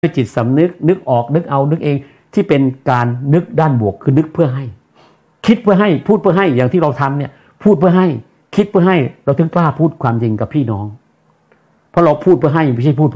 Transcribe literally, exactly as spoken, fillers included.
จิตสำนึกนึกออกนึกเอานึกเองที่เป็นการนึกด้านบวกคือนึกเพื่อให้คิดเพื่อให้พูดเพื่อให้อย่างที่เราทำเนี่ยพูดเพื่อให้คิดเพื่อให้เราถึงกล้าพูดความจริงกับพี่น้องเพราะเราพูดเพื่อให้ไม่ใช่พูด